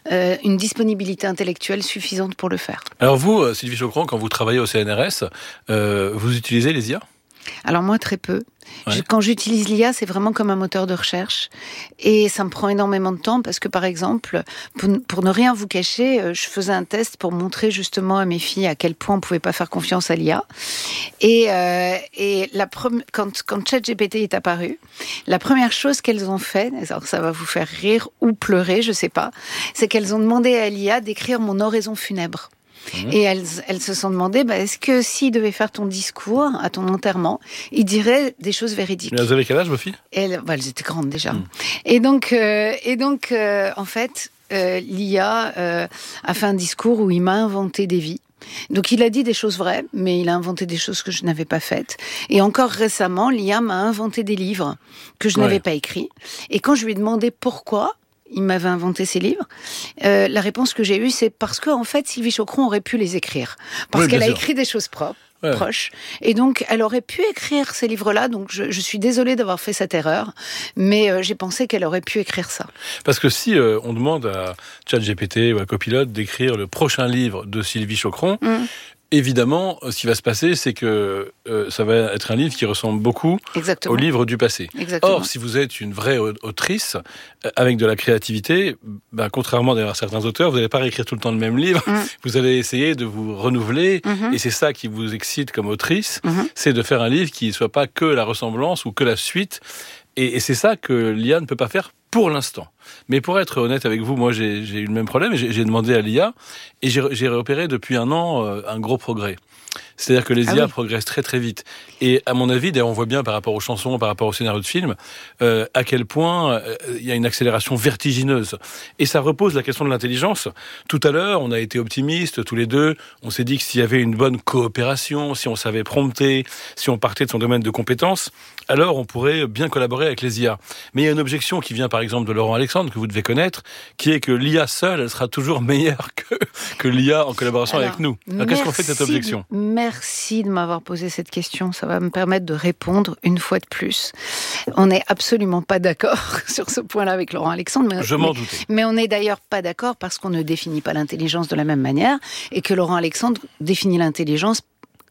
une disponibilité intellectuelle suffisante pour le faire. Alors vous, Sylvie Chocron, quand vous travaillez au CNRS, vous utilisez les IA ? Alors moi, très peu. Ouais. Quand j'utilise l'IA, c'est vraiment comme un moteur de recherche. Et ça me prend énormément de temps parce que, par exemple, pour ne rien vous cacher, je faisais un test pour montrer justement à mes filles à quel point on ne pouvait pas faire confiance à l'IA. Et quand ChatGPT est apparu, la première chose qu'elles ont fait, alors ça va vous faire rire ou pleurer, je ne sais pas, c'est qu'elles ont demandé à l'IA d'écrire mon oraison funèbre. Et elles se sont demandé, est-ce que s'il devait faire ton discours à ton enterrement, il dirait des choses véridiques. Mais vous avez quel âge, vos filles ? Elles étaient grandes déjà. Et donc, en fait, l'IA a fait un discours où il m'a inventé des vies. Donc il a dit des choses vraies, mais il a inventé des choses que je n'avais pas faites. Et encore récemment, l'IA m'a inventé des livres que je n'avais pas écrits. Et quand je lui ai demandé pourquoi il m'avait inventé ces livres, la réponse que j'ai eue, c'est parce que, en fait, Sylvie Chocron aurait pu les écrire. Parce qu'elle a écrit des choses proches. Et donc, elle aurait pu écrire ces livres-là. Donc, je suis désolée d'avoir fait cette erreur. Mais j'ai pensé qu'elle aurait pu écrire ça. Parce que si on demande à ChatGPT ou à Copilot d'écrire le prochain livre de Sylvie Chocron, évidemment, ce qui va se passer, c'est que ça va être un livre qui ressemble beaucoup au livre du passé. Exactement. Or, si vous êtes une vraie autrice, avec de la créativité, contrairement d'ailleurs à certains auteurs, vous n'allez pas réécrire tout le temps le même livre, vous allez essayer de vous renouveler, et c'est ça qui vous excite comme autrice, c'est de faire un livre qui ne soit pas que la ressemblance ou que la suite, et c'est ça que l'IA ne peut pas faire pour l'instant. Mais pour être honnête avec vous, moi j'ai eu le même problème, j'ai demandé à l'IA, et j'ai repéré depuis un an un gros progrès. C'est-à-dire que les IA progressent très très vite. Et à mon avis, d'ailleurs on voit bien par rapport aux chansons, par rapport au scénario de film, à quel point il y a une accélération vertigineuse. Et ça repose la question de l'intelligence. Tout à l'heure, on a été optimistes tous les deux, on s'est dit que s'il y avait une bonne coopération, si on savait prompter, si on partait de son domaine de compétences, alors on pourrait bien collaborer avec les IA. Mais il y a une objection qui vient par exemple de Laurent Alexandre, que vous devez connaître, qui est que l'IA seule, elle sera toujours meilleure que l'IA en collaboration avec nous. Alors, qu'est-ce qu'on fait de cette objection ? Merci de m'avoir posé cette question. Ça va me permettre de répondre une fois de plus. On n'est absolument pas d'accord sur ce point-là avec Laurent Alexandre. Je m'en doutais. Mais on n'est d'ailleurs pas d'accord parce qu'on ne définit pas l'intelligence de la même manière et que Laurent Alexandre définit l'intelligence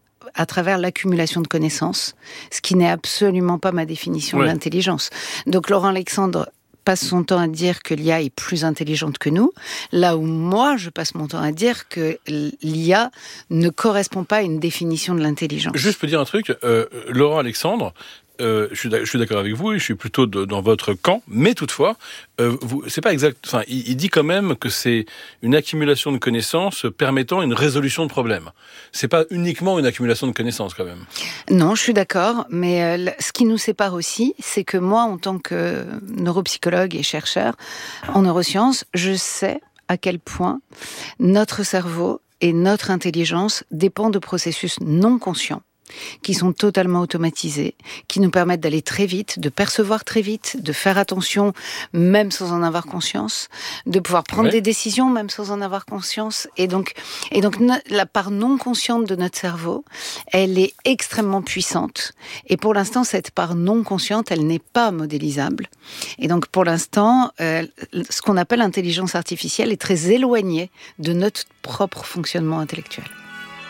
à travers l'accumulation de connaissances, ce qui n'est absolument pas ma définition de l'intelligence. Donc Laurent Alexandre passe son temps à dire que l'IA est plus intelligente que nous, là où moi, je passe mon temps à dire que l'IA ne correspond pas à une définition de l'intelligence. Juste, je peux dire un truc, Laurent Alexandre, je suis d'accord avec vous, et je suis plutôt dans votre camp, mais toutefois, c'est pas exact. Enfin, il dit quand même que c'est une accumulation de connaissances permettant une résolution de problèmes. C'est pas uniquement une accumulation de connaissances, quand même. Non, je suis d'accord, mais ce qui nous sépare aussi, c'est que moi, en tant que neuropsychologue et chercheur en neurosciences, je sais à quel point notre cerveau et notre intelligence dépendent de processus non conscients, qui sont totalement automatisés, qui nous permettent d'aller très vite, de percevoir très vite, de faire attention même sans en avoir conscience, de pouvoir prendre des décisions même sans en avoir conscience. Et donc la part non consciente de notre cerveau, elle est extrêmement puissante. Et pour l'instant, cette part non consciente, elle n'est pas modélisable. Et donc pour l'instant, ce qu'on appelle l'intelligence artificielle est très éloignée de notre propre fonctionnement intellectuel.